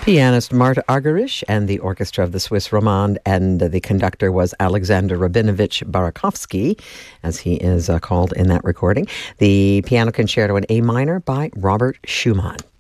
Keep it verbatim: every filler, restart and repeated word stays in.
Pianist Marta Argerich and the orchestra of the Swiss Romande, and the conductor was Alexander Rabinovich Barakovsky, as he is uh, called in that recording. The piano concerto in A minor by Robert Schumann.